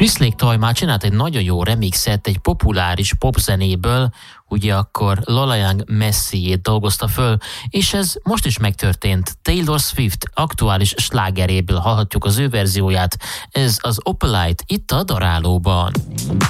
Chris Lake tavaly már csinált egy nagyon jó remixet egy populáris popzenéből, ugye akkor Lola Young Messiét dolgozta föl, és ez most is megtörtént. Taylor Swift aktuális slágeréből hallhatjuk az ő verzióját, ez az Opalite itt a Darálóban.